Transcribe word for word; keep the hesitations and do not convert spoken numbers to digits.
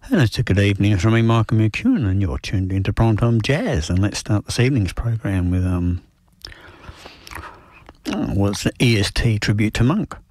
And it's a good evening from me, Michael McEwen, and you're tuned into Primetime Jazz. And let's start this evening's program with um, oh, well, it's an E S T tribute to Monk.